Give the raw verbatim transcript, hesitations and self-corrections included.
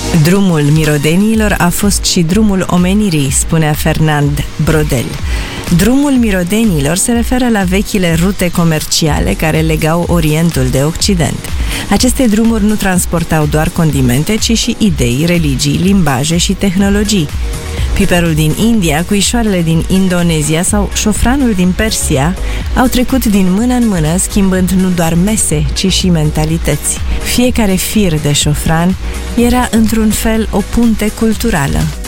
Drumul mirodeniilor a fost și drumul omenirii, spunea Fernand Braudel. Drumul mirodenilor se referă la vechile rute comerciale care legau Orientul de Occident. Aceste drumuri nu transportau doar condimente, ci și idei, religii, limbaje și tehnologii. Piperul din India, cuișoarele din Indonezia sau șofranul din Persia au trecut din mână în mână, schimbând nu doar mese, ci și mentalități. Fiecare fir de șofran era într-un fel o punte culturală.